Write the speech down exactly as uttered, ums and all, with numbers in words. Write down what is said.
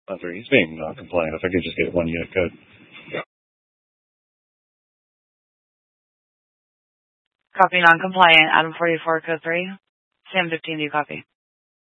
That's right. He's being non-compliant. If I could just get one unit code. Copy non-compliant, Adam forty-four, code three. Sam fifteen, do you copy?